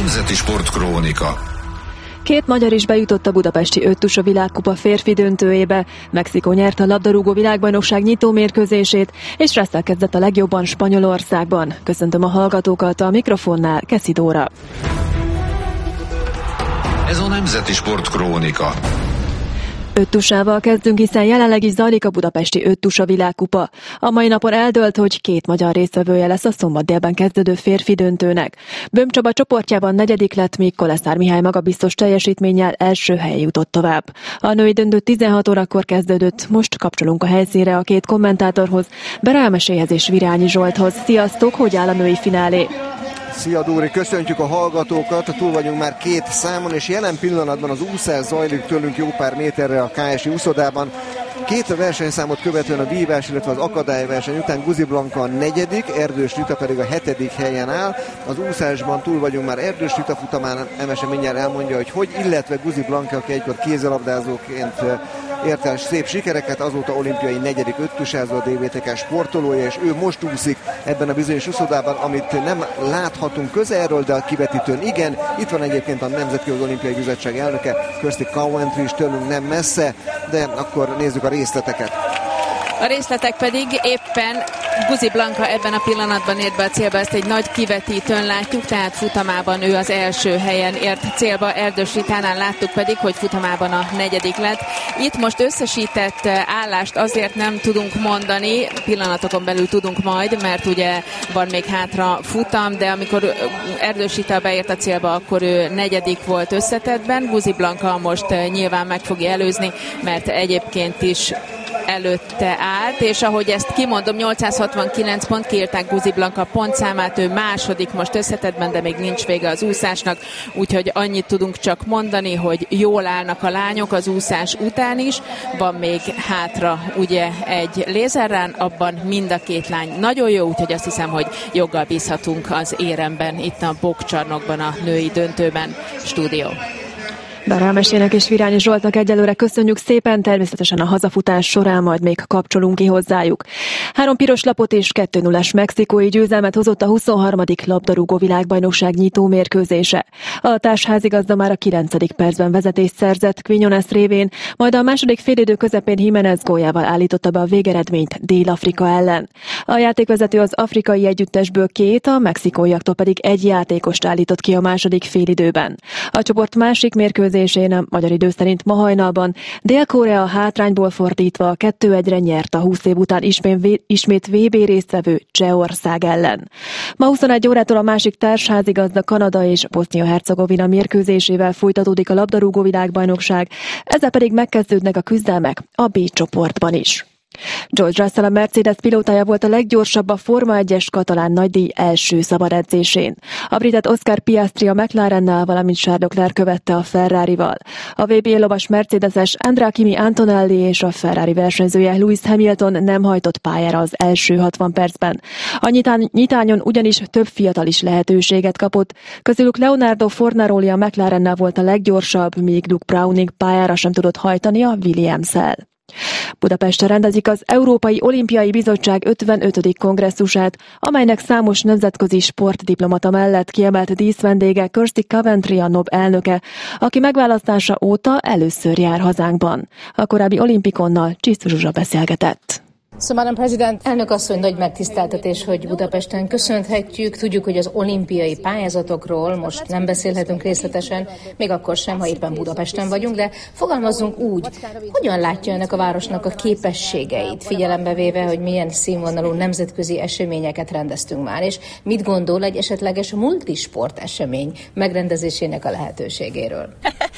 Nemzeti Sportkrónika. Két magyar is bejutott a budapesti öttusa világkupa férfi döntőjébe. Mexikó nyerte a labdarúgó világbajnokság nyitó mérkőzését, és stresszel kezdett a legjobban Spanyolországban. Köszöntöm a hallgatókat, a mikrofonnál Keszi Dóra. Ez a Nemzeti Sportkrónika. Öttusával kezdünk, hiszen jelenleg is zajlik a budapesti öttusa világkupa. A mai napon eldőlt, hogy két magyar résztvevője lesz a szombat délben kezdődő férfi döntőnek. Böhm Csaba csoportjában negyedik lett, míg Koleszár Mihály magabiztos teljesítménnyel első helyen jutott tovább. A női döntő 16 órakor kezdődött, most kapcsolunk a helyszínre a két kommentátorhoz, Berelmeséhez és Virányi Zsolthoz. Sziasztok, hogy áll a női finálé? Szia Dóri, köszöntjük a hallgatókat, túl vagyunk már két számon, és jelen pillanatban az úszás zajlik tőlünk jó pár méterre a KSI úszodában. Két versenyszámot követően a vívás, illetve az akadályverseny után Guzi Blanka a negyedik, Erdős Rita pedig a hetedik helyen áll. Az úszásban túl vagyunk már Erdős Rita futamán, Emese mindjárt elmondja, hogy, illetve Guzi Blanka, aki egykor kézilabdázóként ért el szép sikereket, azóta olimpiai negyedik öttusázó, a DVTK sportolója, és ő most úszik ebben a bizonyos úszodában, amit nem láthatunk közelről, de a kivetítőn igen. Itt van egyébként a Nemzetközi Olimpiai Bizottság elnöke, Kirsty Coventry is tőlünk nem messze, de akkor nézzük a részleteket. A részletek pedig éppen Guzi Blanka ebben a pillanatban ért be a célba, ezt egy nagy kivetítőn látjuk, tehát futamában ő az első helyen ért célba, Erdős Ritánál láttuk pedig, hogy futamában a negyedik lett. Itt most összesített állást azért nem tudunk mondani, pillanatokon belül tudunk majd, mert ugye van még hátra futam, de amikor Erdős Rita beért a célba, akkor ő negyedik volt összetettben, Guzi Blanka most nyilván meg fogja előzni, mert egyébként is előtte állt, és ahogy ezt kimondom, 869 pont, kiírták Guzi Blanka pontszámát, ő második most összetettben, de még nincs vége az úszásnak, úgyhogy annyit tudunk csak mondani, hogy jól állnak a lányok az úszás után is, van még hátra ugye egy lézerrán, abban mind a két lány nagyon jó, úgyhogy azt hiszem, hogy joggal bízhatunk az éremben, itt a boxcsarnokban, a női döntőben. Stúdió. Berelmesének és Virányi Zsoltnak egyelőre köszönjük szépen, természetesen a hazafutás során majd még kapcsolunk ki hozzájuk. 3 piros lapot és 2-0-es mexikói győzelmet hozott a 23. labdarúgó világbajnokság nyitó mérkőzése. A társházigazda már a 9. percben vezetést szerzett Quiñones révén, majd a második félidő közepén Jiménez góljával állította be a végeredményt Dél-Afrika ellen. A játékvezető az afrikai együttesből 2, a mexikóiaktól pedig 1 játékost állított ki a második félidőben. A csoport másik mérkőzésén a magyar idő szerint ma hajnalban Dél-Korea hátrányból fordítva 2-1-re nyert a 20 év után ismét VB résztvevő Csehország ellen. Ma 21 órától a másik társházigazda Kanada és Bosznia-Hercegovina mérkőzésével folytatódik a labdarúgó világbajnokság, ezzel pedig megkezdődnek a küzdelmek a B csoportban is. George Russell, a Mercedes pilótája volt a leggyorsabb a Forma 1-es katalán nagydíj első szabad edzésén. A britet Oscar Piastri a McLarennel, valamint Charles Leclerc követte a Ferrarival. A VB lovas Mercedeses Andrea Kimi Antonelli és a Ferrari versenyzője Lewis Hamilton nem hajtott pályára az első 60 percben. A nyitányon ugyanis több fiatal is lehetőséget kapott, közülük Leonardo Fornaroli a McLarennel volt a leggyorsabb, míg Luke Browning pályára sem tudott hajtani a Williams-el. Budapesten rendezik az Európai Olimpiai Bizottság 55. kongresszusát, amelynek számos nemzetközi sportdiplomata mellett kiemelt díszvendége Kirsty Coventry a NOB elnöke, aki megválasztása óta először jár hazánkban. A korábbi olimpikonnal Csisztus Zsuzsa beszélgetett. Madam President, elnök asszony, nagy megtiszteltetés, hogy Budapesten köszönhetjük. Tudjuk, hogy az olimpiai pályázatokról most nem beszélhetünk részletesen, még akkor sem, ha éppen Budapesten vagyunk, de fogalmazzunk úgy, hogyan látja ennek a városnak a képességeit, figyelembe véve, hogy milyen színvonalú nemzetközi eseményeket rendeztünk már, és mit gondol egy esetleges multisport esemény megrendezésének a lehetőségéről?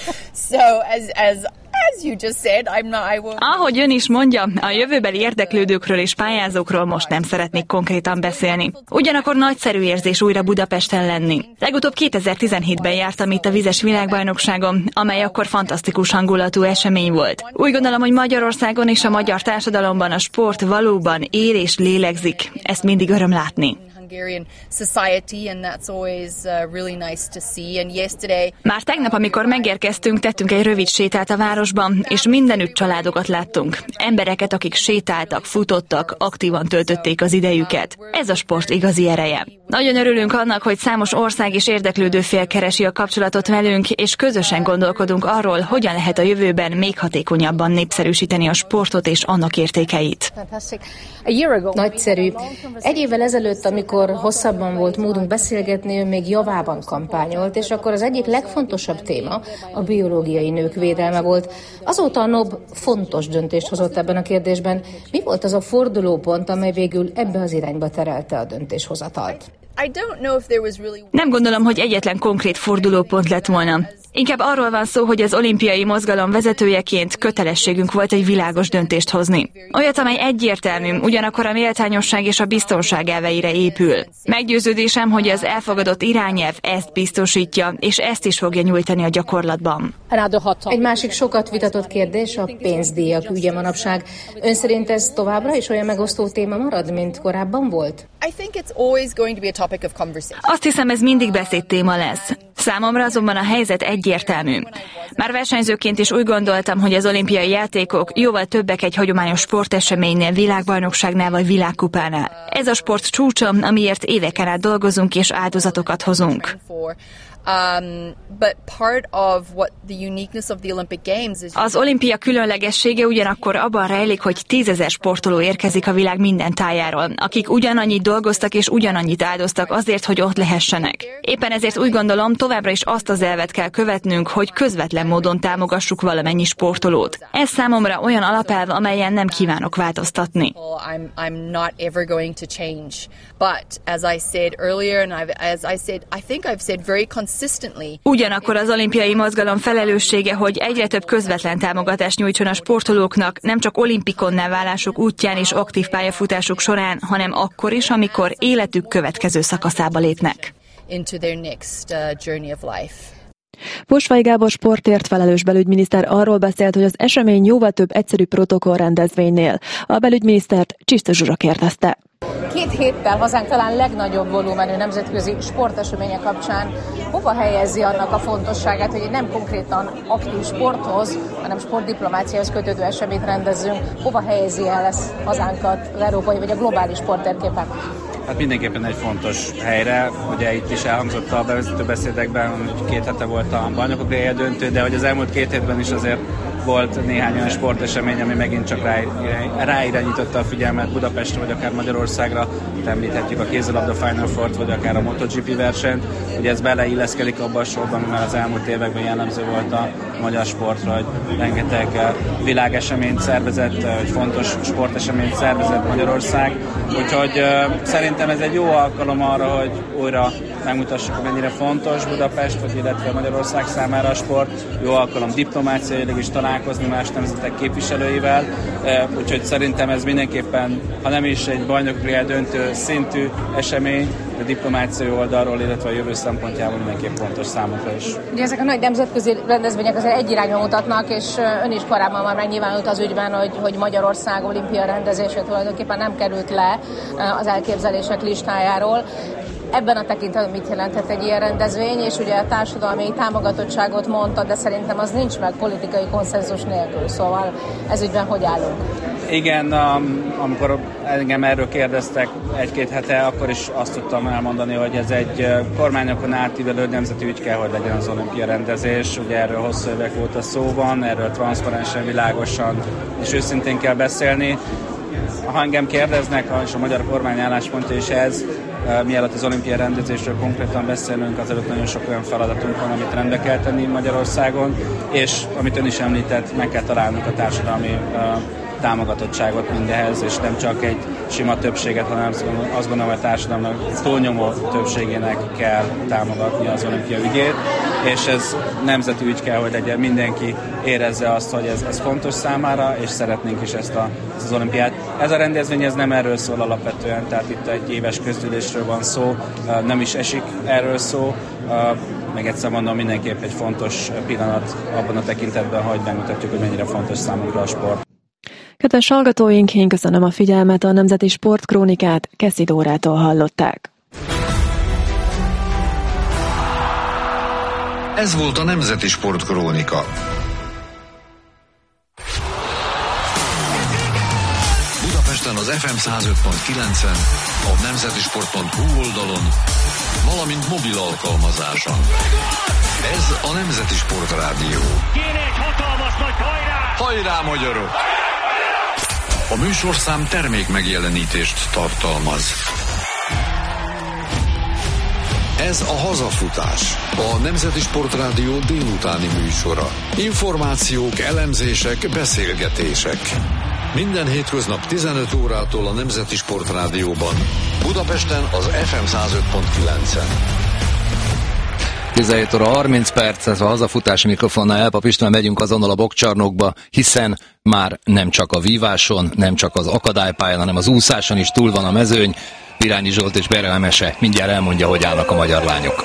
Ahogy ön is mondja, a jövőbeli érdeklődőkről és pályázókról most nem szeretnék konkrétan beszélni. Ugyanakkor nagyszerű érzés újra Budapesten lenni. Legutóbb 2017-ben jártam itt a vizes világbajnokságon, amely akkor fantasztikus hangulatú esemény volt. Úgy gondolom, hogy Magyarországon és a magyar társadalomban a sport valóban él és lélegzik. Ezt mindig öröm látni. Már tegnap, amikor megérkeztünk, tettünk egy rövid sétát a városban, és mindenütt családokat láttunk. Embereket, akik sétáltak, futottak, aktívan töltötték az idejüket. Ez a sport igazi ereje. Nagyon örülünk annak, hogy számos ország és érdeklődő fél keresi a kapcsolatot velünk, és közösen gondolkodunk arról, hogyan lehet a jövőben még hatékonyabban népszerűsíteni a sportot és annak értékeit. Nagyszerű. Egy évvel ezelőtt, amikor hosszabban volt módunk beszélgetni, ő még javában kampányolt, és akkor az egyik legfontosabb téma a biológiai nők védelme volt. Azóta a NOB fontos döntést hozott ebben a kérdésben. Mi volt az a fordulópont, amely végül ebbe az irányba terelte a döntéshozatalt? Nem gondolom, hogy egyetlen konkrét fordulópont lett volna. Inkább arról van szó, hogy az olimpiai mozgalom vezetőjeként kötelességünk volt egy világos döntést hozni. Olyat, amely egyértelmű, ugyanakkor a méltányosság és a biztonság elveire épül. Meggyőződésem, hogy az elfogadott irányelv ezt biztosítja, és ezt is fogja nyújtani a gyakorlatban. Egy másik sokat vitatott kérdés a pénzdíjak ügye manapság. Ön szerint ez továbbra is olyan megosztó téma marad, mint korábban volt? Azt hiszem, ez mindig beszédtéma lesz. Számomra azonban a helyzet egyértelmű. Már versenyzőként is úgy gondoltam, hogy az olimpiai játékok jóval többek egy hagyományos sporteseménynél, világbajnokságnál vagy világkupánál. Ez a sport csúcsa, amiért éveken át dolgozunk és áldozatokat hozunk. Az olimpia különlegessége ugyanakkor abban rejlik, hogy 10 000 sportoló érkezik a világ minden tájáról, akik ugyanannyit dolgoztak és ugyanannyit áldoztak azért, hogy ott lehessenek. Éppen ezért úgy gondolom, továbbra is azt az elvet kell követnünk, hogy közvetlen módon támogassuk valamennyi sportolót. Ez számomra olyan alapelv, amelyen nem kívánok változtatni. Ugyanakkor az olimpiai mozgalom felelőssége, hogy egyre több közvetlen támogatást nyújtson a sportolóknak, nem csak olimpikonná válásuk útján és aktív pályafutásuk során, hanem akkor is, amikor életük következő szakaszába lépnek. Posvay Gábor sportért felelős belügyminiszter arról beszélt, hogy az esemény jóval több egyszerű protokollrendezvénynél. A belügyminisztert Csisztus Zsuzsa kérdezte. 2 héttel hazánk talán legnagyobb volumenű nemzetközi sporteseménye kapcsán hova helyezi annak a fontosságát, hogy nem konkrétan aktív sporthoz, hanem sportdiplomáciához kötődő eseményt rendezzünk, hova helyezi el ezt hazánkat az európai vagy a globális sporttérképen? Hát mindenképpen egy fontos helyre, ugye itt is elhangzott a bevezető beszédekben, hogy 2 hete volt a bajnokok ligája döntő, de hogy az elmúlt 2 hétben is azért volt néhány olyan sportesemény, ami megint csak ráirányította a figyelmet Budapestre, vagy akár Magyarországra. Itt említhetjük a kézilabda Final Four-t, vagy akár a MotoGP versenyt. Ugye ez beleilleszkedik abba a sorban, ami már az elmúlt években jellemző volt a magyar sportra, hogy rengeteg világeseményt szervezett, hogy fontos sporteseményt szervezett Magyarország. Úgyhogy szerintem ez egy jó alkalom arra, hogy újra megmutassuk, hogy mennyire fontos Budapest, vagy illetve Magyarország számára a sport. Jó alkalom diplomáciailag is találkozni más nemzetek képviselőivel, úgyhogy szerintem ez mindenképpen, ha nem is egy bajnokliga döntő szintű esemény, de diplomáciai oldalról, illetve a jövő szempontjából mindenképp fontos számunkra is. Ugye ezek a nagy nemzetközi rendezvények azért egy irányba mutatnak, és ön is korábban már megnyilvánult az ügyben, hogy Magyarország olimpia rendezése tulajdonképpen nem került le az elképzelések listájáról. Ebben a tekintetben mit jelenthet egy ilyen rendezvény, és ugye a társadalmi támogatottságot mondta, de szerintem az nincs meg politikai konszenzus nélkül, szóval ez ügyben hogy állunk? Igen, amikor engem erről kérdeztek 1-2 hete, akkor is azt tudtam elmondani, hogy ez egy kormányokon átívelő nemzeti ügy kell, hogy legyen az olimpia rendezés. Ugye erről hosszú évek óta szó van, erről transzparensen, világosan és őszintén kell beszélni. Ha engem kérdeznek, és a magyar kormány álláspontja is ez, mielőtt az olimpia rendezésről konkrétan beszélünk, azelőtt nagyon sok olyan feladatunk van, amit rendbe kell tenni Magyarországon, és amit ön is említett, meg kell találnunk a társadalmi támogatottságot mindehez, és nem csak egy sima többséget, hanem azt gondolom, hogy a társadalomnak túlnyomó többségének kell támogatni az olimpia ügyét, és ez nemzeti ügy kell, hogy legyen, mindenki érezze azt, hogy ez fontos számára, és szeretnénk is ezt az olimpiát. Ez a rendezvény ez nem erről szól alapvetően, tehát itt egy éves közgyűlésről van szó, nem is esik erről szó, meg egyszer mondom, mindenképp egy fontos pillanat abban a tekintetben, hogy bemutatjuk, hogy mennyire fontos számunkra a sport. Kedves hallgatóink, én köszönöm a figyelmet, a Nemzeti Sportkrónikát Keszi Dórától hallották. Ez volt a Nemzeti Sportkrónika. Budapesten az FM 105.9-en, a nemzetisport.hu oldalon, valamint mobil alkalmazáson. Ez a Nemzeti Sportrádió. Kéne egy hatalmas nagy hajrá! Hajrá, magyarok! A műsorszám termék megjelenítést tartalmaz. Ez a Hazafutás, a Nemzeti Sportrádió délutáni műsora. Információk, elemzések, beszélgetések. Minden hétköznap 15 órától a Nemzeti Sportrádióban. Budapesten az FM 105.9-en. 17 óra 30 perc, ez a Hazafutás mikrofonnal Elpap István, megyünk azonnal a bokcsarnokba, hiszen már nem csak a víváson, nem csak az akadálypályán, hanem az úszáson is túl van a mezőny. Virányi Zsolt és Berel Mese mindjárt elmondja, hogy állnak a magyar lányok.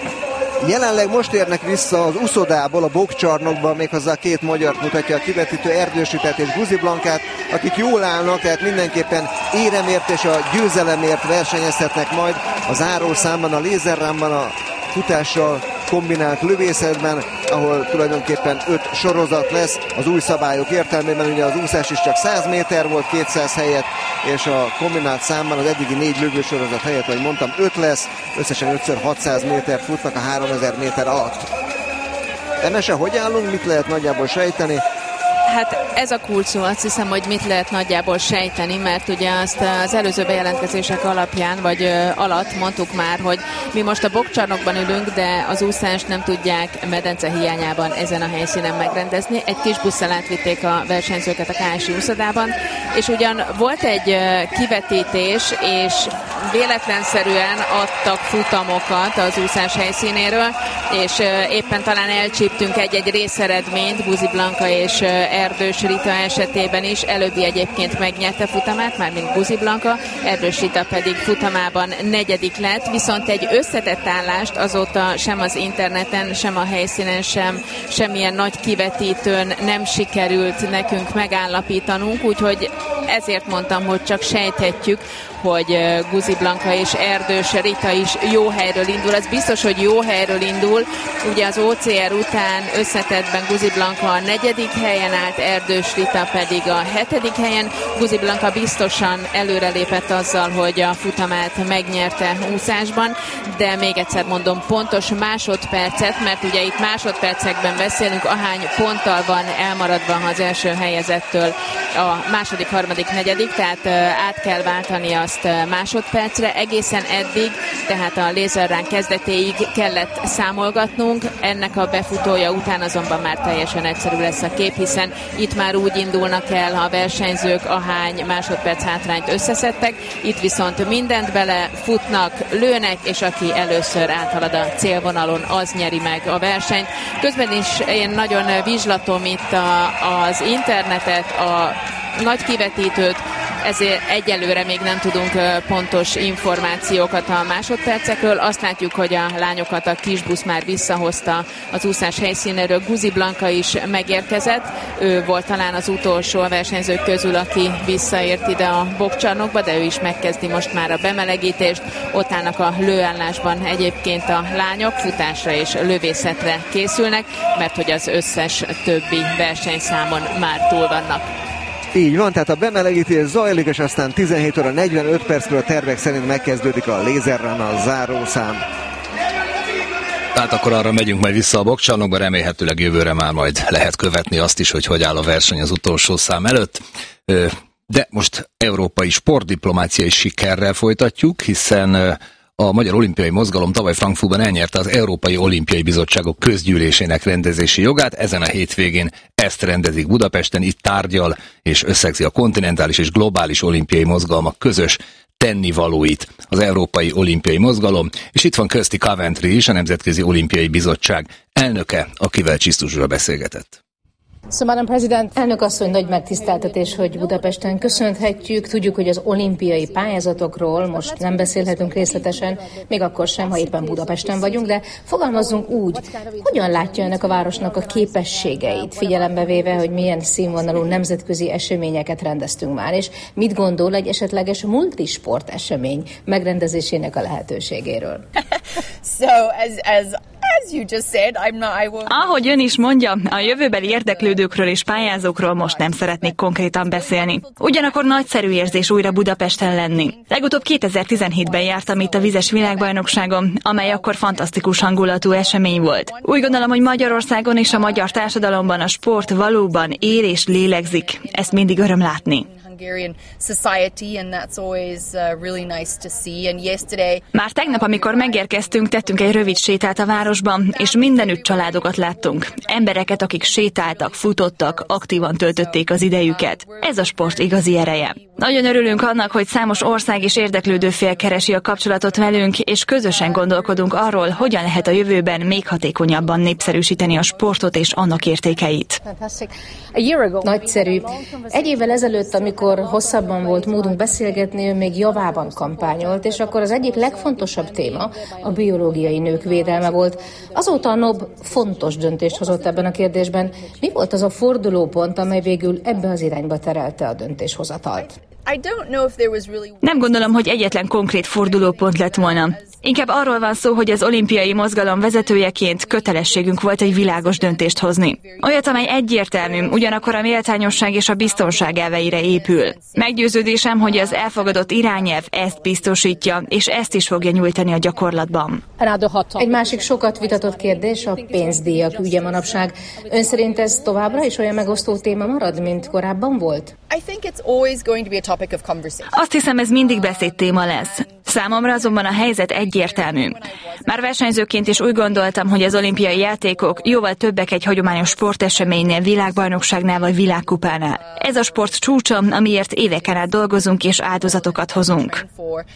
Jelenleg most érnek vissza az uszodából, a bokcsarnokba, méghozzá a két magyart mutatja a kivetítő, Erdős Ritát és Guzi Blankát, akik jól állnak, tehát mindenképpen éremért és a győzelemért versenyezhetnek majd a zárószámban, a lézerrámban, a futással kombinált lövészetben, ahol tulajdonképpen 5 sorozat lesz az új szabályok értelmében. Ugye az úszás is csak 100 méter volt 200 helyett, és a kombinált számban az eddigi 4 lövősorozat helyett, ahogy mondtam, 5 lesz, összesen 5x600 métert futnak a 3000 méter alatt. Emese, hogy állunk, mit lehet nagyjából sejteni? Hát ez a kulcs szó, azt hiszem, hogy mit lehet nagyjából sejteni, mert ugye azt az előző bejelentkezések alapján, vagy alatt mondtuk már, hogy mi most a bokcsarnokban ülünk, de az úszást nem tudják medence hiányában ezen a helyszínen megrendezni. Egy kis busszal átvitték a versenyzőket a KSI úszodában, és ugyan volt egy kivetítés, és véletlenszerűen adtak futamokat az úszás helyszínéről, és éppen talán elcsíptünk egy részeredményt, Guzi Blanka és Erdős Rita esetében is. Előbbi egyébként megnyerte futamát, mármint Guzi Blanka, Erdős Rita pedig futamában 4. lett, viszont egy összetett állást azóta sem az interneten, sem a helyszínen, semmilyen nagy kivetítőn nem sikerült nekünk megállapítanunk, úgyhogy ezért mondtam, hogy csak sejthetjük, hogy Guzi Blanka és Erdős Rita is jó helyről indul. Az biztos, hogy jó helyről indul. Ugye az OCR után összetettben Guzi Blanka a 4. helyen állt, Erdős Rita pedig a 7. helyen. Guzi Blanka biztosan előrelépett azzal, hogy a futamát megnyerte úszásban, de még egyszer mondom, pontos másodpercet, mert ugye itt másodpercekben beszélünk, ahány ponttal van elmaradva az első helyezettől a második, harmadik, negyedik, tehát át kell váltani azt másodpercre. Egészen eddig, tehát a lézerrán kezdetéig kellett számolgatnunk, ennek a befutója után azonban már teljesen egyszerű lesz a kép, hiszen itt már úgy indulnak el a versenyzők, ahány másodperc hátrányt összeszedtek, itt viszont mindent bele futnak, lőnek, és aki először áthalad a célvonalon, az nyeri meg a versenyt. Közben is én nagyon vizslatom itt az internetet, a nagy kivetítőt, ezért egyelőre még nem tudunk pontos információkat a másodpercekről. Azt látjuk, hogy a lányokat a kisbusz már visszahozta az úszás helyszínéről. Guzi Blanka is megérkezett. Ő volt talán az utolsó a versenyzők közül, aki visszaért ide a bokcsarnokba, de ő is megkezdi most már a bemelegítést. Ott állnak a lőállásban egyébként a lányok, futásra és lövészetre készülnek, mert hogy az összes többi versenyszámon már túl vannak. Így van, tehát a bemelegítés zajlik, és aztán 17 óra 45 perckor a tervek szerint megkezdődik a lézerrán a zárószám. Tehát akkor arra megyünk majd vissza a bokcsarnokba, remélhetőleg jövőre már majd lehet követni azt is, hogy áll a verseny az utolsó szám előtt. De most európai sportdiplomáciai sikerrel folytatjuk, hiszen a Magyar Olimpiai Mozgalom tavaly Frankfurtban elnyerte az Európai Olimpiai Bizottságok közgyűlésének rendezési jogát. Ezen a hétvégén ezt rendezik Budapesten, itt tárgyal és összegzi a kontinentális és globális olimpiai mozgalmak közös tennivalóit az Európai Olimpiai Mozgalom, és itt van Kirsty Coventry is, a Nemzetközi Olimpiai Bizottság elnöke, akivel Csisztus úrral beszélgetett. Madam President, elnök asszony, nagy megtiszteltetés, hogy Budapesten köszönhetjük. Tudjuk, hogy az olimpiai pályázatokról most nem beszélhetünk részletesen, még akkor sem, ha éppen Budapesten vagyunk, de fogalmazzunk úgy, hogyan látja ennek a városnak a képességeit, figyelembe véve, hogy milyen színvonalú nemzetközi eseményeket rendeztünk már, és mit gondol egy esetleges multisport esemény megrendezésének a lehetőségéről? As Ahogy ön is mondja, a jövőbeli érdeklődőkről és pályázókról most nem szeretnék konkrétan beszélni. Ugyanakkor nagyszerű érzés újra Budapesten lenni. Legutóbb 2017-ben jártam itt a vizes világbajnokságon, amely akkor fantasztikus hangulatú esemény volt. Úgy gondolom, hogy Magyarországon és a magyar társadalomban a sport valóban él és lélegzik. Ezt mindig öröm látni. Már tegnap, amikor megérkeztünk, tettünk egy rövid sétát a városban, és mindenütt családokat láttunk. Embereket, akik sétáltak, futottak, aktívan töltötték az idejüket. Ez a sport igazi ereje. Nagyon örülünk annak, hogy számos ország és érdeklődő fél keresi a kapcsolatot velünk, és közösen gondolkodunk arról, hogyan lehet a jövőben még hatékonyabban népszerűsíteni a sportot és annak értékeit. Nagyszerű. Egy évvel ezelőtt, amikor hosszabban volt módunk beszélgetni, ő még javában kampányolt, és akkor az egyik legfontosabb téma a biológiai nők védelme volt. Azóta a NOB fontos döntést hozott ebben a kérdésben. Mi volt az a fordulópont, amely végül ebbe az irányba terelte a döntéshozatalt? Nem gondolom, hogy egyetlen konkrét fordulópont lett volna. Inkább arról van szó, hogy az olimpiai mozgalom vezetőjeként kötelességünk volt egy világos döntést hozni. Olyat, amely egyértelmű, ugyanakkor a méltányosság és a biztonság elveire épül. Meggyőződésem, hogy az elfogadott irányelv ezt biztosítja, és ezt is fogja nyújtani a gyakorlatban. Egy másik sokat vitatott kérdés a pénzdíjak ügye manapság. Ön szerint ez továbbra is olyan megosztó téma marad, mint korábban volt? Azt hiszem, ez mindig beszédtéma lesz. Számomra azonban a helyzet egyértelmű. Már versenyzőként is úgy gondoltam, hogy az olimpiai játékok jóval többek egy hagyományos sporteseménynél, világbajnokságnál vagy világkupánál. Ez a sport csúcsa, amiért éveken át dolgozunk és áldozatokat hozunk.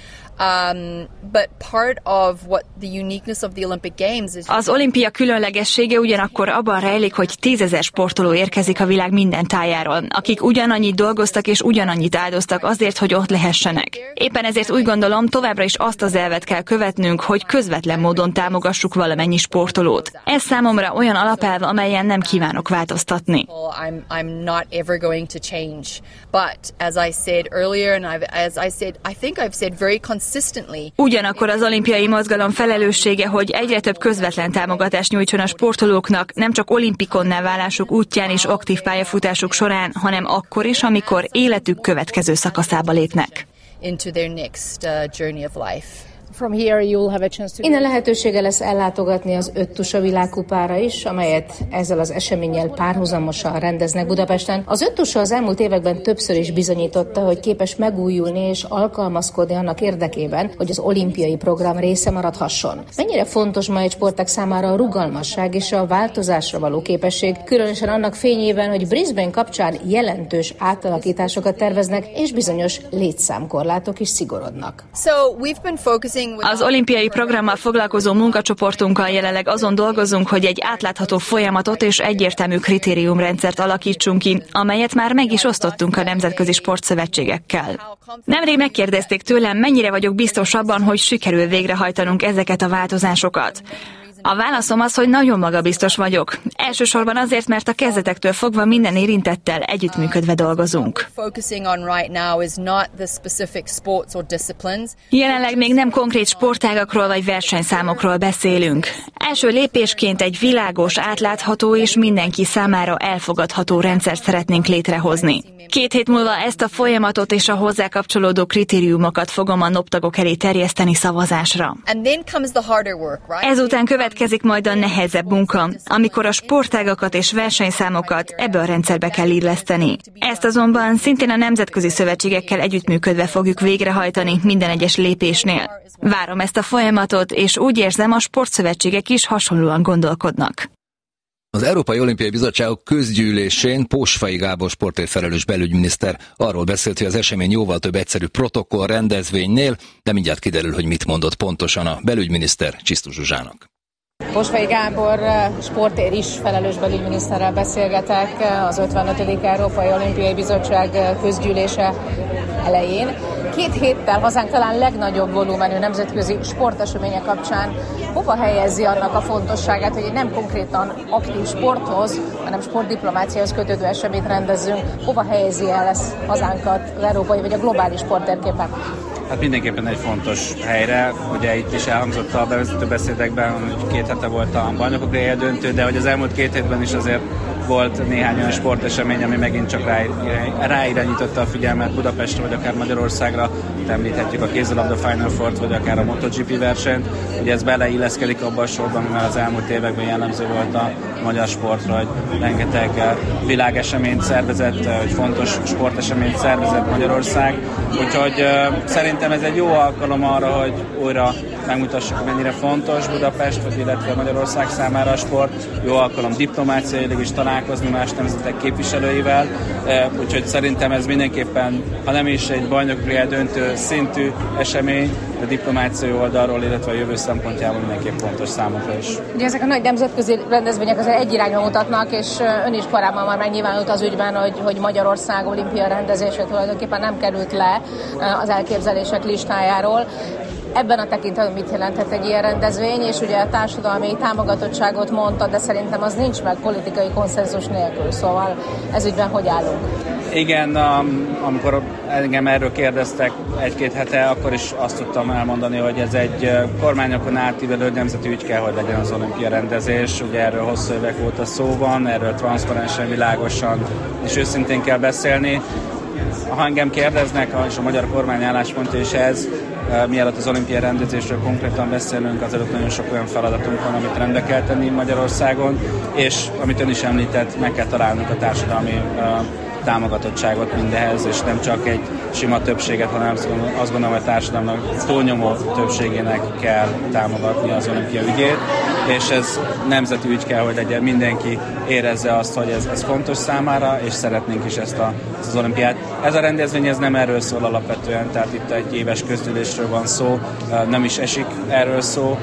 Az olimpia különlegessége ugyanakkor abban rejlik, hogy 10 000 sportoló érkezik a világ minden tájáról, akik ugyanannyit dolgoztak és ugyanannyit áldoztak azért, hogy ott lehessenek. Éppen ezért úgy gondolom, továbbra is azt az elvet kell követnünk, hogy közvetlen módon támogassuk valamennyi sportolót. Ez számomra olyan alapelv, amelyen nem kívánok változtatni. Ugyanakkor az olimpiai mozgalom felelőssége, hogy egyre több közvetlen támogatást nyújtson a sportolóknak, nem csak olimpikonná válásuk útján és aktív pályafutásuk során, hanem akkor is, amikor életük következő szakaszába lépnek. Innen lehetősége lesz ellátogatni az Öttusa világkupára is, amelyet ezzel az eseménnyel párhuzamosan rendeznek Budapesten. Az Öttusa az elmúlt években többször is bizonyította, hogy képes megújulni és alkalmazkodni annak érdekében, hogy az olimpiai program része maradhasson. Mennyire fontos ma egy sportág számára a rugalmasság és a változásra való képesség, különösen annak fényében, hogy Brisbane kapcsán jelentős átalakításokat terveznek, és bizonyos létszámkorlátok is szigorodnak. Az olimpiai programmal foglalkozó munkacsoportunkkal jelenleg azon dolgozunk, hogy egy átlátható folyamatot és egyértelmű kritériumrendszert alakítsunk ki, amelyet már meg is osztottunk a nemzetközi sportszövetségekkel. Nemrég megkérdezték tőlem, mennyire vagyok biztos abban, hogy sikerül végrehajtanunk ezeket a változásokat. A válaszom az, hogy nagyon magabiztos vagyok. Elsősorban azért, mert a kezdetektől fogva minden érintettel együttműködve dolgozunk. Jelenleg még nem konkrét sportágakról vagy versenyszámokról beszélünk. Első lépésként egy világos, átlátható és mindenki számára elfogadható rendszert szeretnénk létrehozni. 2 hét múlva ezt a folyamatot és a hozzá kapcsolódó kritériumokat fogom a NOB tagok elé terjeszteni szavazásra. Ezután következik majd a nehezebb munka, amikor a sportágakat és versenyszámokat ebbe a rendszerbe kell illeszteni. Ezt azonban szintén a nemzetközi szövetségekkel együttműködve fogjuk végrehajtani minden egyes lépésnél. Várom ezt a folyamatot, és úgy érzem, a sportszövetségek is hasonlóan gondolkodnak. Az Európai Olimpiai Bizottságok közgyűlésén Pósfai Gábor sportért felelős belügyminiszter arról beszélt, hogy az esemény jóval több egyszerű protokoll rendezvénynél, de mindjárt kiderül, hogy mit mondott pontosan a belügyminiszter Csisztus Zsuzsának. Pósfai Gábor sportért is felelős belügyminiszterrel beszélgetek az 55. Európai Olimpiai Bizottság közgyűlése elején. 2 héttel hazánk talán legnagyobb volumenű nemzetközi sporteseménye kapcsán hova helyezi annak a fontosságát, hogy nem konkrétan aktív sporthoz, hanem sportdiplomáciához kötődő eseményt rendezzünk, hova helyezi el ezt hazánkat az európai vagy a globális sporttérképen? Hát mindenképpen egy fontos helyre, ugye itt is elhangzott a bevezető beszédekben, hogy 2 hete volt a bajnokok ligája döntő, de hogy az elmúlt 2 hétben is azért volt néhány olyan sportesemény, ami megint csak ráirányította a figyelmet Budapestre, vagy akár Magyarországra. Említhetjük a kézilabda Final Four-t, vagy akár a MotoGP versenyt. Ugye ez beleilleszkedik abban a sorban, mert az elmúlt években jellemző volt a magyar sportra, hogy rengeteg világeseményt szervezett, hogy fontos sporteseményt szervezett Magyarország. Úgyhogy szerintem ez egy jó alkalom arra, hogy újra megmutassuk, mennyire fontos Budapest, vagy illetve Magyarország számára a sport. Jó alkalom diplomáciailag is találkozni más nemzetek képviselőivel, úgyhogy szerintem ez mindenképpen, ha nem is egy bajnokliga döntő szintű esemény, de diplomáciai oldalról, illetve a jövő szempontjából mindenképp fontos számunkra is. Ugye ezek a nagy nemzetközi rendezvények azért egy irányba mutatnak, és ön is korábban már megnyilvánult az ügyben, hogy Magyarország olimpia rendezése tulajdonképpen nem került le az elképzelések listájáról. Ebben a tekintetben mit jelenthet egy ilyen rendezvény, és ugye a társadalmi támogatottságot mondta, de szerintem az nincs meg politikai konszenzus nélkül, szóval ez ügyben hogy állunk? Igen, amikor engem erről kérdeztek 1-2 hete, akkor is azt tudtam elmondani, hogy ez egy kormányokon átívelő nemzeti ügy kell, hogy legyen az olimpia rendezés. Ugye erről hosszú évek óta szó van, erről transzparensen, világosan és őszintén kell beszélni. Ha engem kérdeznek, és a magyar kormány álláspontja is ez, mielőtt az olimpiai rendezésről konkrétan beszélünk, azelőtt nagyon sok olyan feladatunk van, amit rendbe kell tenni Magyarországon, és amit ön is említett, meg kell találnunk a társadalmi támogatottságot mindehez, és nem csak egy sima többséget, hanem azt gondolom, hogy a társadalomnak túlnyomó többségének kell támogatni az olimpia ügyét, és ez nemzeti ügy kell, hogy legyen, mindenki érezze azt, hogy ez fontos számára, és szeretnénk is ezt az olimpiát. Ez a rendezvény ez nem erről szól alapvetően, tehát itt egy éves közgyűlésről van szó, nem is esik erről szó.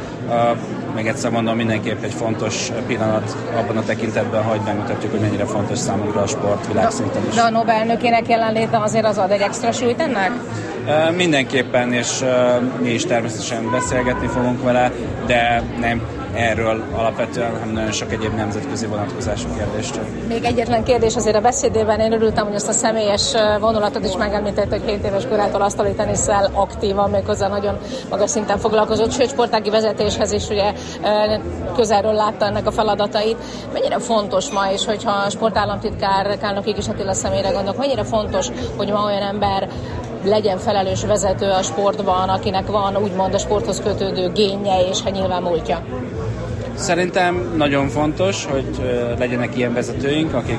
Még egyszer mondom, mindenképp egy fontos pillanat abban a tekintetben, hogy megmutatjuk, hogy mennyire fontos számunkra a sport világszinten is. De a Nobel elnökének jelenléte azért az ad egy extra súlyt ennek? Mindenképpen, és mi is természetesen beszélgetni fogunk vele, de nem erről alapvetően, hanem nagyon sok egyéb nemzetközi vonatkozású kérdéstől. Még egyetlen kérdés azért a beszédében, én örültem, hogy azt a személyes vonulatot is megemlített, hogy 7 éves korától asztali tenisszel aktívan, méghozzá nagyon magas szinten foglalkozott, sőt sportági vezetéshez is ugye közelről látta ennek a feladatait. Mennyire fontos ma is, hogyha a sportállamtitkár Kálnoky Kis Attila személyre gondolok, mennyire fontos, hogy ma olyan ember legyen felelős vezető a sportban, akinek van úgymond a sporthoz kötődő génje és nyilván múltja? Szerintem nagyon fontos, hogy legyenek ilyen vezetőink, akik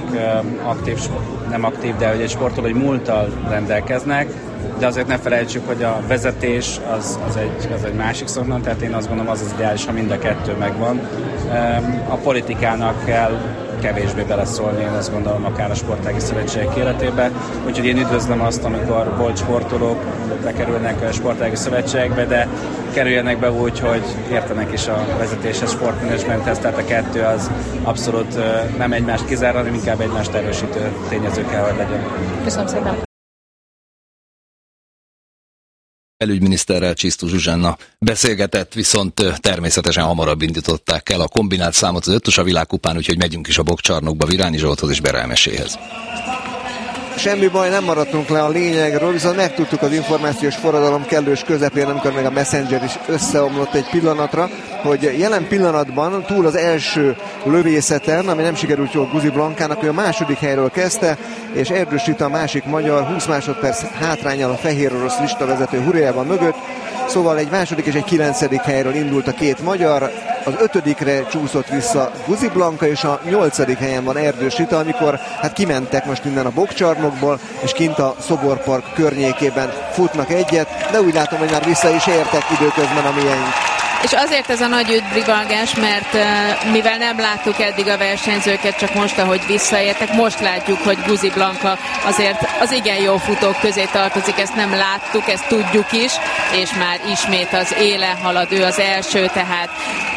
nem aktív, de hogy egy sportolói múlttal rendelkeznek, de azért ne felejtsük, hogy a vezetés az egy másik szoknak, tehát én azt gondolom, az ideális, ha mind a kettő megvan. A politikának kell kevésbé beleszólni, én azt gondolom, akár a sportági szövetségek életébe. Úgyhogy én üdvözlöm azt, amikor volt sportolók, bekerülnek a sportági szövetségekbe, de kerüljenek be úgy, hogy értenek is a vezetéshez, sportmenedzsmenthez, tehát a kettő az abszolút nem egymást kizár, hanem inkább egymást erősítő tényező kell, hogy legyen. Köszönöm szépen! Belügyminiszterrel, Csisztus Zsuzsanna beszélgetett, viszont természetesen hamarabb indították el a kombinált számot az ötös a világkupán, úgyhogy megyünk is a Bokcsarnokba Virányi Zsolthoz és Bere Elmeséhez. Semmi baj, nem maradtunk le a lényegről, viszont megtudtuk az információs forradalom kellős közepén, amikor még a Messenger is összeomlott egy pillanatra, hogy jelen pillanatban túl az első lövészeten, ami nem sikerült jól Guzi Blankának, ő a második helyről kezdte, és Erdős Rita a másik magyar 20 másodperc hátránnyal a fehér orosz listavezető Hurjában mögött, szóval egy második és egy 9. helyről indult a két magyar, az 5. csúszott vissza Guzi Blanka, és a 8. helyen van Erdős Rita, amikor kimentek most innen a Bokcsarnokból, és kint a Szoborpark környékében futnak egyet, de úgy látom, hogy már vissza is értek időközben a miénk. És azért ez a nagy üdvrivalgás, mert mivel nem láttuk eddig a versenyzőket, csak most, ahogy visszaértek, most látjuk, hogy Guzi Blanka azért az igen jó futók közé tartozik, ezt nem láttuk, ezt tudjuk is, és már ismét az élen halad, ő az első, tehát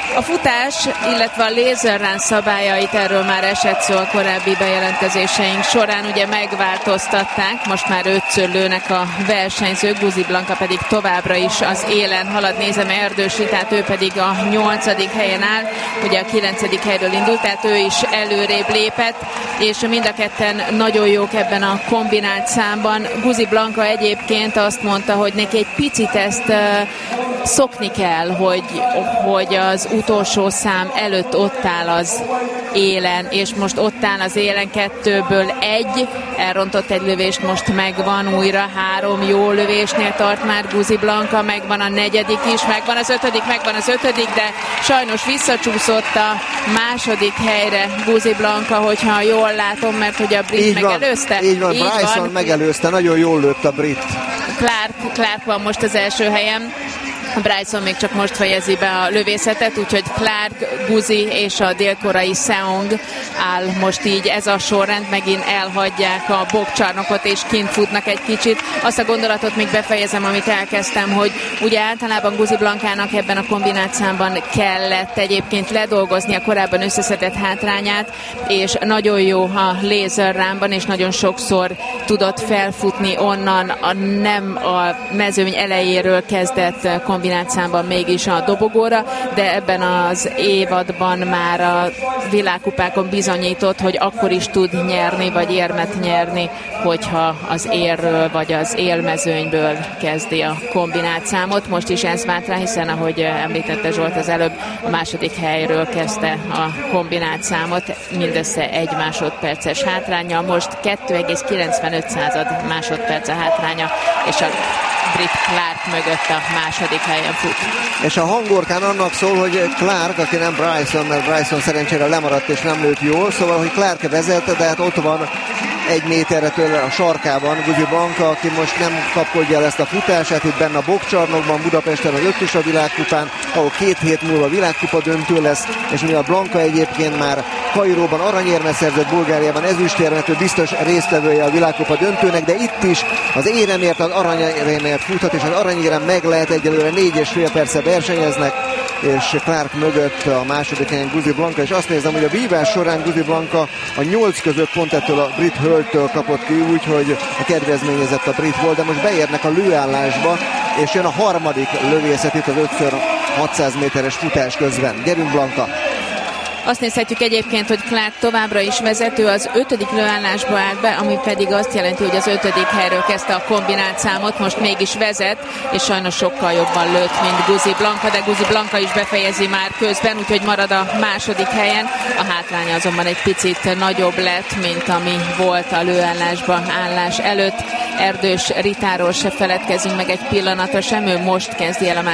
A futás, illetve a laser run szabályait, erről már esett szó a korábbi bejelentkezéseink során, ugye megváltoztatták, most már 5-ször lőnek a versenyzők, Guzi Blanka pedig továbbra is az élen halad, nézem Erdős Ritát, ő pedig a 8. helyen áll, ugye a 9. helyről indult, tehát ő is előrébb lépett, és mind a ketten nagyon jók ebben a kombinált számban. Guzi Blanka egyébként azt mondta, hogy neki egy picit ezt szokni kell, hogy az utolsó szám előtt ott áll az élen, és most ott áll az élen, 2-ből 1, elrontott egy lövést, most megvan újra, 3 jó lövésnél tart már Guzi Blanka, megvan a 4. is, megvan az 5., de sajnos visszacsúszott a 2. helyre Guzi Blanka, hogyha jól látom, mert hogy a brit megelőzte. Így van, Bryson megelőzte, nagyon jól lőtt a brit. Clark van most az első helyen. Bryson még csak most fejezi be a lövészetet, úgyhogy Clark, Guzi és a dél-koreai Seong áll most így ez a sorrend, megint elhagyják a bokcsarnokot és kint futnak egy kicsit. Azt a gondolatot még befejezem, amit elkezdtem, hogy ugye általában Guzi Blankának ebben a kombinált számban kellett egyébként ledolgozni a korábban összeszedett hátrányát, és nagyon jó a laser runban, és nagyon sokszor tudott felfutni onnan, nem a mezőny elejéről kezdett kombinált számban mégis a dobogóra, de ebben az évadban már a világkupákon bizonyított, hogy akkor is tud nyerni, vagy érmet nyerni, hogyha az érről, vagy az élmezőnyből kezdi a kombinált számot. Most is ez vált rá, hiszen ahogy említette Zsolt az előbb, a 2. helyről kezdte a kombinált számot, mindössze 1 másodperces hátránnyal, most 2,95 másodperc a hátránya, és a brit Clark mögött a 2. helyen fut. És a hangorkán annak szól, hogy Clark, aki nem Bryson, mert Bryson szerencsére lemaradt és nem lőtt jól, szóval, hogy Clark vezette, de hát ott van 1 méterre tőle a sarkában Guzi Blanka, aki most nem kapkodja el ezt a futását, itt benne a bokcsarnokban, Budapesten az 5-ös a világkupán, ahol 2 hét múlva világkupa döntő lesz, és mivel Blanka egyébként már Kairóban aranyérmet szerzett, Bulgáriában ezüstérmet, ő biztos résztvevője a világkupa döntőnek, de itt is az éremért, az aranyéremért futhat, és az aranyérem meg lehet, egyelőre 4,5 perccel versenyeznek, és Clark mögött a 2. helyen Guzi Blanka, és azt nézem, hogy a vívás során Guzi Blanka a 8 között pont ettől a brit hölgytől kapott ki, úgyhogy a kedvezményezett a brit volt, de most beérnek a lőállásba, és jön a 3. lövészet itt az 5x600 méteres futás közben. Gyerünk Blanka! Azt nézhetjük egyébként, hogy Clark továbbra is vezető, az 5. lőállásba állt be, ami pedig azt jelenti, hogy az 5. helyről kezdte a kombinált számot, most mégis vezet, és sajnos sokkal jobban lőtt, mint Guzi Blanka, de Guzi Blanka is befejezi már közben, úgyhogy marad a 2. helyen. A hátránya azonban egy picit nagyobb lett, mint ami volt a lőállásba állás előtt. Erdős Ritáról se feledkezzünk meg egy pillanatra sem, ő most kezdi el a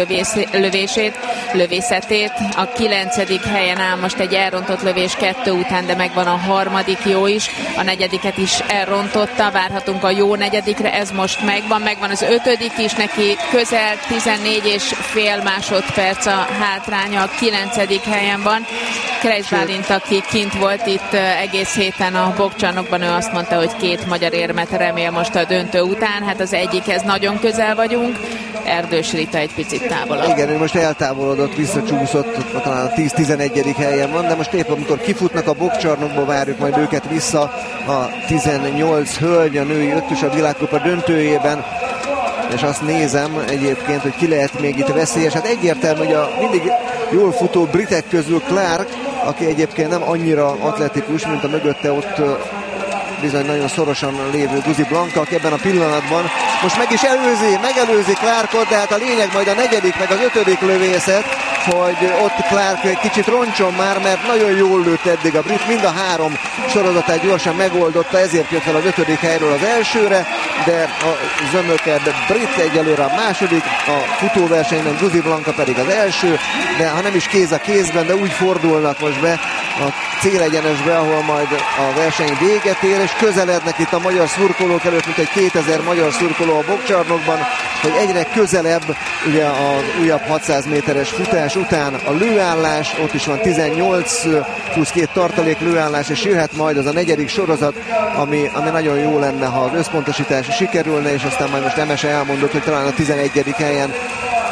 2. lövészetét. A 9. helyen áll most egy elrontott lövés 2 után, de megvan a 3. jó is, a 4. is elrontotta, várhatunk a jó 4-re, ez most megvan az 5. is, neki közel 14,5 másodperc a hátránya, a 9. helyen van. Krejsz Bálint, aki kint volt itt egész héten a bokcsarnokban, ő azt mondta, hogy 2 magyar érmet remél most a döntő után, hát az egyikhez nagyon közel vagyunk, Erdős Rita egy picit távolabb. Igen, ő most eltávolodott, visszacsúszott, talán a 10-11. helyen van, de most épp amikor kifutnak a bokcsarnokból, várjuk majd őket vissza a 18 hölgy, a női 5-ös a világkupa döntőjében, és azt nézem egyébként, hogy ki lehet még itt veszélyes. Hát egyértelmű, hogy a mindig jól futó britek közül Clark, aki egyébként nem annyira atletikus, mint a mögötte ott bizony nagyon szorosan lévő Guzi Blanka, aki ebben a pillanatban most meg is megelőzi Clarkot, de hát a lényeg majd a 4. meg az 5. lövészet, hogy ott Clark egy kicsit roncson már, mert nagyon jól lőtt eddig a brit, mind a 3 sorozatát gyorsan megoldotta, ezért jött fel az 5. helyről az elsőre, de a zömöked brit egyelőre a 2., a futóversenyben Guzi Blanka pedig az első, de ha nem is kéz a kézben, de úgy fordulnak most be a célegyenesbe, ahol majd a verseny véget ér, és közelednek itt a magyar szurkolók előtt, mint egy 2000 magyar szurkoló a bokcsarnokban, hogy egyre közelebb ugye az újabb 600 méteres futás után a lőállás, ott is van 18 plusz 2 tartalék lőállás, és jöhet majd az a 4. sorozat, ami nagyon jó lenne, ha az összpontosítás sikerülne, és aztán majd most Emese elmondott, hogy talán a 11. helyen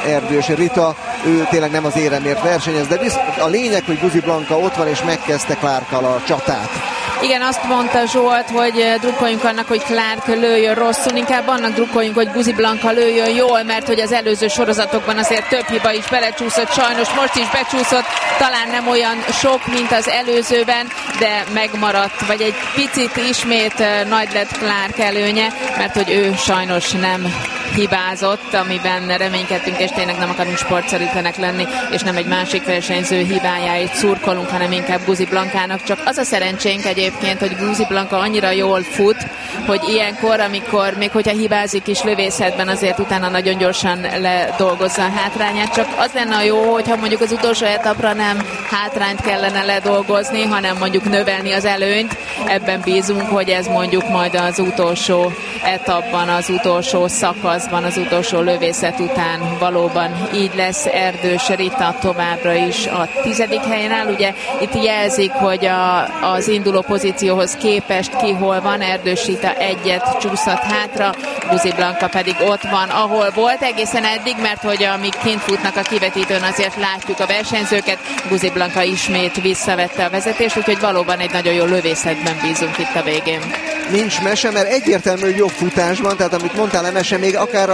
Erdős Rita, ő tényleg nem az éremért versenyez, de a lényeg, hogy Guzi Blanka ott van és megkezdte Clarkkal a csatát. Igen, azt mondta Zsolt, hogy drukkoljunk annak, hogy Clark lőjön rosszul, inkább annak drukkoljunk, hogy Guzi Blanka lőjön jól, mert hogy az előző sorozatokban azért több hiba is belecsúszott, sajnos most is becsúszott, talán nem olyan sok, mint az előzőben, de megmaradt, vagy egy picit ismét nagy lett Clark előnye, mert hogy ő sajnos nem hibázott, amiben reménykedtünk, és tényleg nem akarunk sportszerűtlenek lenni, és nem egy másik versenyző hibájáit szurkolunk, hanem inkább Guzi Blankának. Csak az a szerencsénk egyébként, hogy Guzi Blanka annyira jól fut, hogy ilyenkor, amikor még hogyha hibázik is lövészetben, azért utána nagyon gyorsan ledolgozza a hátrányát. Csak az lenne a jó, hogyha mondjuk az utolsó etapra nem hátrányt kellene ledolgozni, hanem mondjuk növelni az előnyt. Ebben bízunk, hogy ez mondjuk majd az utolsó etapban, az utolsó szakaszban, az utolsó lövészet után valóban így lesz. Erdős Rita továbbra is a 10. helyen áll. Ugye itt jelzik, hogy az induló pozícióhoz képest ki hol van. Erdős Rita egyet csúszott hátra, Guzi Blanka pedig ott van, ahol volt egészen eddig, mert hogy amíg kint futnak a kivetítőn, azért látjuk a versenyzőket. Guzi Blanka ismét visszavette a vezetést, úgyhogy valóban egy nagyon jó lövészetben bízunk itt a végén. Nincs mese, mert egyértelmű, hogy jobb futás van, tehát amit mondtál, Emese, még akár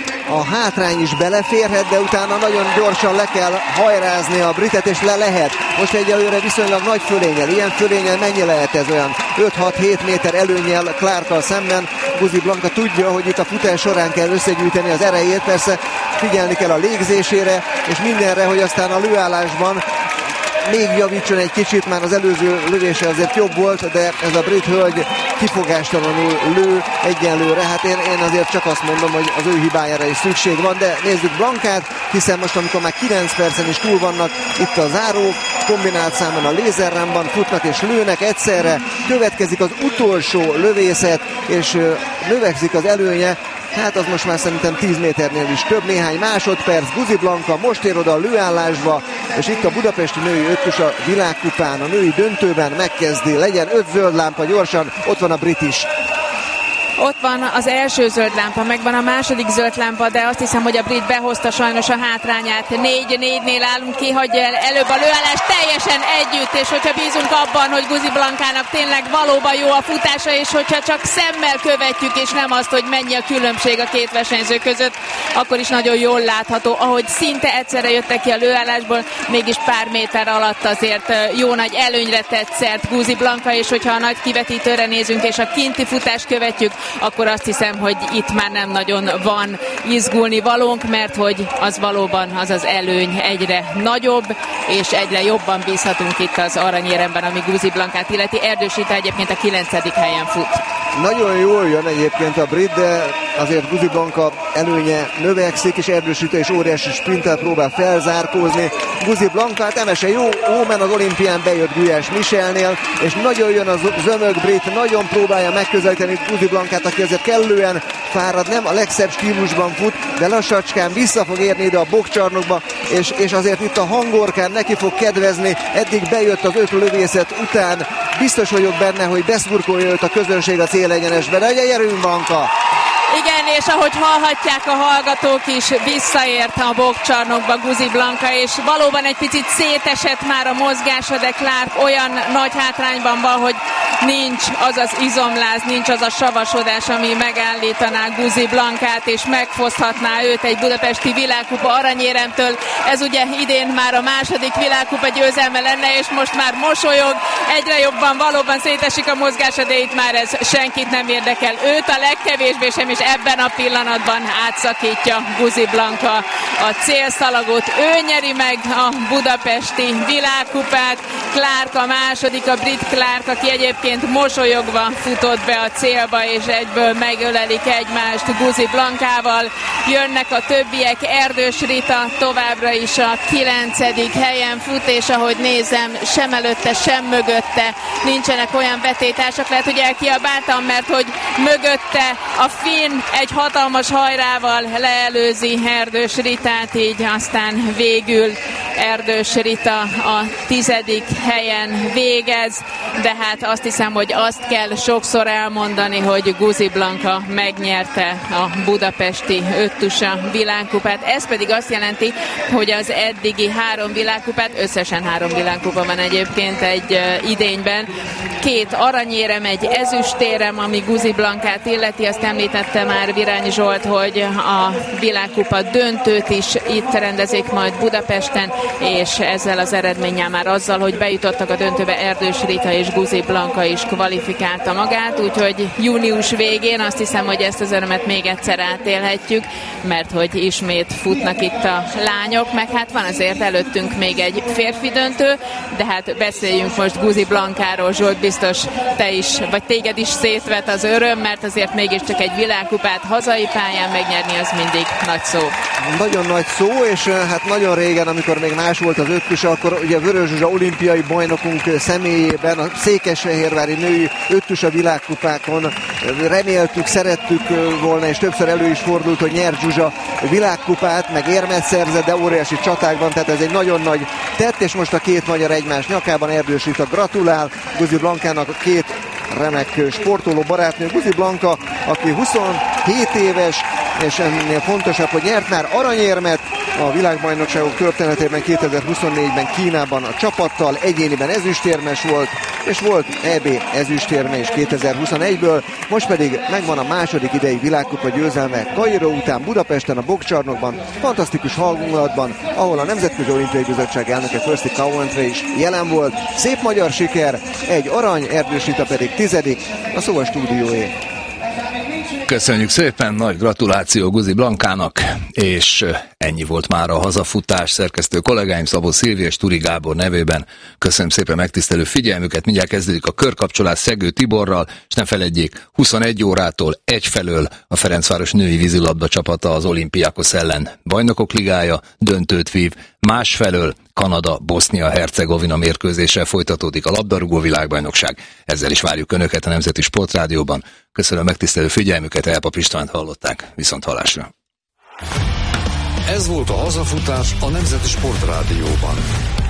a hátrány is beleférhet, de utána nagyon gyorsan le kell hajrázni a britet, és le lehet. Most egyelőre viszonylag nagy fölénnyel. Ilyen fölénnyel mennyi lehet ez? Olyan 5-6-7 méter előnnyel Clarkkal szemben. Guzi Blanka tudja, hogy itt a futás során kell összegyűjteni az erejét, persze figyelni kell a légzésére, és mindenre, hogy aztán a lőállásban még javítson egy kicsit, már az előző lövése azért jobb volt, de ez a brit hölgy kifogástalanul lő egyenlőre. Hát én azért csak azt mondom, hogy az ő hibájára is szükség van, de nézzük Blankát, hiszen most, amikor már 9 percen is túl vannak itt a zárók, kombinált számon a lézerrámban futnak és lőnek egyszerre, következik az utolsó lövészet, és növekszik az előnye. Hát az most már szerintem 10 méternél is több, néhány másodperc. Guzi Blanka most ér oda a lőállásba, és itt a budapesti női ötös a világkupán, a női döntőben megkezdi. Legyen 5 zöld lámpa gyorsan, ott van a brit is. Ott van az első zöld lámpa, megvan a második zöld lámpa, de azt hiszem, hogy a brit behozta sajnos a hátrányát. 4-4-nél állunk ki, hagyja el előbb a lőállás teljesen együtt, és hogyha bízunk abban, hogy Guzi Blankának tényleg valóban jó a futása, és hogyha csak szemmel követjük, és nem azt, hogy mennyi a különbség a két versenyző között, akkor is nagyon jól látható, ahogy szinte egyszerre jöttek ki a lőállásból, mégis pár méter alatt azért jó nagy előnyre tett szert Guzi Blanka, és hogyha a nagy kivetítőre nézünk, és a kinti futást követjük, akkor azt hiszem, hogy itt már nem nagyon van izgulni valónk, mert hogy az valóban az előny egyre nagyobb, és egyre jobban bízhatunk itt az aranyéremben, ami Guzi Blankát illeti. Erdős Rita egyébként a 9. helyen fut. Nagyon jól jön egyébként a brit, de azért Guzi Blanka előnye növekszik, és Erdős Rita is óriási sprinttel próbál felzárkózni. Guzi Blanka, hát Emese jó, Ómen az olimpián bejött Gulyás Michelnél, és nagyon jön a zömök brit, nagyon próbálja megközelíteni Guzi Blankát, aki azért kellően fárad, nem a legszebb stílusban fut, de lassacskán vissza fog érni ide a boxcsarnokba, és azért itt a hangorkán neki fog kedvezni. Eddig bejött az 5 lövészet után, biztos vagyok benne, hogy beszurkolja őt a közönség a célegyenesbe, de gyerünk Blanka! Igen, és ahogy hallhatják a hallgatók is, visszaért a boxcsarnokba Guzi Blanka, és valóban egy picit szétesett már a mozgása, de Clark olyan nagy hátrányban van, hogy nincs az az izomláz, nincs az a savasodás, ami megállítaná Guzi Blankát, és megfoszthatná őt egy budapesti világkupa aranyéremtől. Ez ugye idén már a második világkupa győzelme lenne, és most már mosolyog, egyre jobban valóban szétesik a mozgása, de itt már ez senkit nem érdekel. Őt a legkevésbé sem, és ebben a pillanatban átszakítja Guzi Blanka a célszalagot. Ő nyeri meg a budapesti világkupát, Clark a második, a brit Clark, aki egyébként mosolyogva futott be a célba, és egyből megölelik egymást Guzi Blankával. Jönnek a többiek, Erdős Rita továbbra is a 9. helyen fut, és ahogy nézem, sem előtte, sem mögötte nincsenek olyan betétársak. Lehet, hogy elkiabáltam, mert hogy mögötte a finn egy hatalmas hajrával leelőzi Erdős Ritát, így aztán végül Erdős Rita a 10. helyen végez, de hát azt hiszem, hogy azt kell sokszor elmondani, hogy Guzi Blanka megnyerte a budapesti öttusa világkupát. Ez pedig azt jelenti, hogy az eddigi 3 világkupát, összesen 3 világkupa van egyébként egy idényben, 2 aranyérem, egy ezüstérem, ami Guzi Blankát illeti. Azt említette már Virányi Zsolt, hogy a világkupa döntőt is itt rendezik majd Budapesten, és ezzel az eredménnyel már azzal, hogy bejutottak a döntőbe, Erdős Rita és Guzi Blanka is kvalifikálta magát, úgyhogy június végén azt hiszem, hogy ezt az örömet még egyszer átélhetjük, mert hogy ismét futnak itt a lányok, meg hát van azért előttünk még egy férfi döntő, de hát beszéljünk most Guzi Blankáról. Zsolt, biztos te is, vagy téged is szétvet az öröm, mert azért mégiscsak egy világkupát hazai pályán megnyerni, az mindig nagy szó. Nagyon nagy szó, és hát nagyon régen, amikor még más volt az öttusa, akkor ugye Vörös Zsuzsa olimpiai bajnokunk személyében a székesfehérvári női öttusa világkupákon reméltük, szerettük volna, és többször elő is fordult, hogy nyert Zsuzsa világkupát, meg érmet szerzett, de óriási csatákban, tehát ez egy nagyon nagy tett, és most a 2 magyar egymás nyakában. Erdős Rita gratulál Guzi Blankának, a 2 remek sportoló barátnő. Guzi Blanka, aki 27 éves, és ennél fontosabb, hogy nyert már aranyérmet a világbajnokságok történetében 2024-ben Kínában a csapattal, egyéniben ezüstérmes volt, és volt EB ezüstérme is 2021-ből, most pedig megvan a második idei világkupa győzelme Kairó után Budapesten a boxcsarnokban, fantasztikus hangulatban, ahol a Nemzetközi Olimpiai Bizottság elnöke Kirsty Coventry is jelen volt. Szép magyar siker, egy arany, Erdős Rita pedig 10. a szó a stúdióé. Köszönjük szépen, nagy gratuláció Guzi Blankának, és ennyi volt már a hazafutás. Szerkesztő kollégáim Szabó Szilvi és Turi Gábor nevében köszönöm szépen megtisztelő figyelmüket. Mindjárt kezdődik a körkapcsolás Szegő Tiborral, és ne feledjék, 21 órától egyfelől a Ferencváros női vízilabda csapata az Olympiakos ellen Bajnokok Ligája döntőt vív, másfelől Kanada-Bosznia-Hercegovina mérkőzéssel folytatódik a labdarúgó világbajnokság. Ezzel is várjuk Önöket a Nemzeti Sportrádióban. Köszönöm megtisztelő figyelmüket, Elpap Istvánt hallották, viszont hallásra. Ez volt a hazafutás a Nemzeti Sportrádióban.